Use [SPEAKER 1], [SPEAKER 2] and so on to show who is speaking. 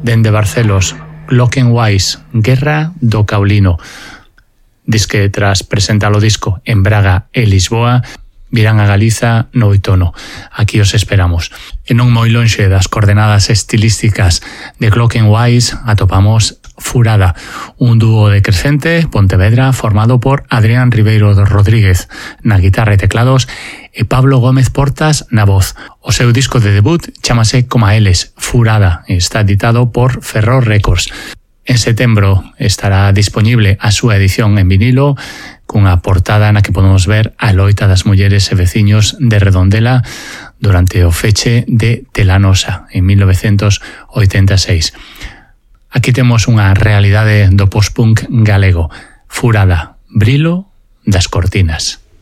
[SPEAKER 1] Dende Barcelos, Clockenwise, Guerra do Caulino. Disque tras presentar o disco en Braga e Lisboa, virán a Galiza no outono. Aquí os esperamos. E non moi lonxe das coordenadas estilísticas de Clockenwise atopamos Furada, un dúo de Crecente, Pontevedra, formado por Adrián Ribeiro Rodríguez na guitarra e teclados e Pablo Gómez Portas na voz. O seu disco de debut chamase Coma Eles, Furada, e está editado por Ferrol Records. En setembro estará disponible a súa edición en vinilo cunha portada na que podemos ver a loita das mulleres e veciños de Redondela durante o feche de Telanosa en 1986. Aquí temos unha realidade do post-punk galego, Furada, Brilo das cortinas.